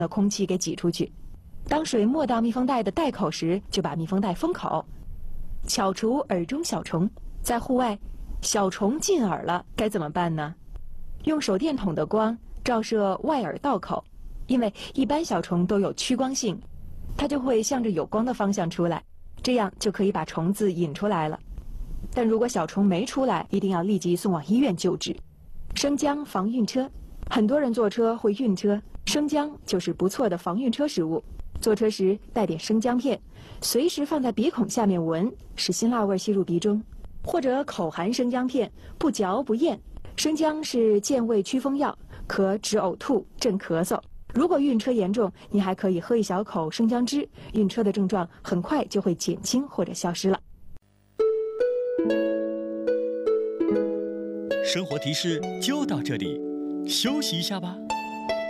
的空气给挤出去。当水没到密封袋的袋口时，就把密封袋封口。巧除耳中小虫。在户外，小虫进耳了，该怎么办呢？用手电筒的光照射外耳道口，因为一般小虫都有趋光性，它就会向着有光的方向出来，这样就可以把虫子引出来了。但如果小虫没出来，一定要立即送往医院救治。生姜防晕车。很多人坐车会晕车，生姜就是不错的防晕车食物。坐车时带点生姜片，随时放在鼻孔下面闻，使辛辣味吸入鼻中，或者口含生姜片，不嚼不咽。生姜是健胃祛风药，可止呕吐、镇咳嗽。如果晕车严重，你还可以喝一小口生姜汁，晕车的症状很快就会减轻或者消失了。 生活提示就到这里，休息一下吧。